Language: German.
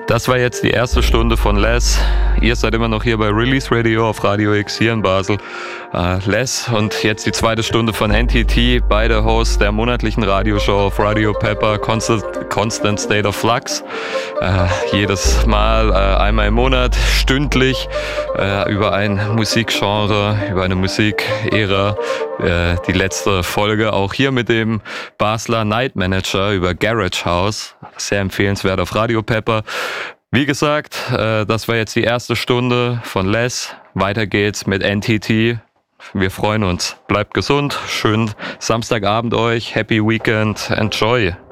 Das war jetzt die erste Stunde von Les. Ihr seid immer noch hier bei Release Radio auf Radio X hier in Basel. Les und jetzt die zweite Stunde von NTT, beide Hosts der monatlichen Radioshow auf Radio Pepper, Constant State of Flux. Jedes Mal einmal im Monat, stündlich, über ein Musikgenre, über eine Musikära. Die letzte Folge auch hier mit dem Basler Night Manager über Garage House. Sehr empfehlenswert auf Radio Pepper. Wie gesagt, das war jetzt die erste Stunde von Les. Weiter geht's mit NTT. Wir freuen uns. Bleibt gesund. Schönen Samstagabend euch. Happy Weekend. Enjoy.